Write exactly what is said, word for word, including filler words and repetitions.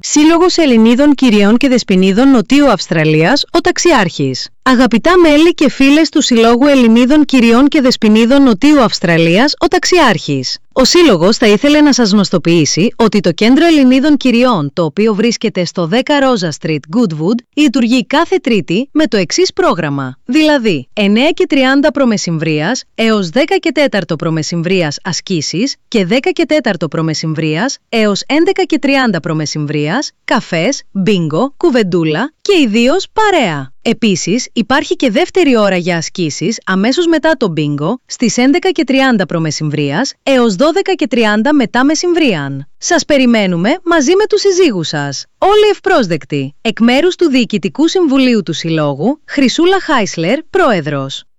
Σύλλογος Ελληνίδων Κυριών και Δεσποινίδων Νοτιού Αυστραλίας, ο Ταξιάρχης. Αγαπητά μέλη και φίλες του Συλλόγου Ελληνίδων Κυριών και Δεσποινίδων Νοτιού Αυστραλίας, ο Ταξιάρχης. Ο Σύλλογος θα ήθελε να σας γνωστοποιήσει ότι το Κέντρο Ελληνίδων Κυριών, το οποίο βρίσκεται στο δέκα Ρόζα Street, Goodwood, λειτουργεί κάθε Τρίτη με το εξής πρόγραμμα. Δηλαδή, εννέα και τριάντα προμεσημβρίας έως δέκα και τέσσερα προμεσημβρίας ασκήσεις και δέκα και τέσσερα προμεσημβρίας έως έντεκα και τριάντα προμεσημβρίας, καφές, μπίνγκο, κουβεντούλα και ιδίως παρέα. Επίσης, υπάρχει και δεύτερη ώρα για ασκήσεις αμέσως μετά το μπίνγκο στις έντεκα και τριάντα προμεσημβρίας έως δώδεκα και τριάντα μετά μεσημβρίαν. Σας περιμένουμε μαζί με τους συζύγους σας. Όλοι ευπρόσδεκτοι. Εκ μέρους του Διοικητικού Συμβουλίου του Συλλόγου, Χρυσούλα Χάισλερ, Πρόεδρος.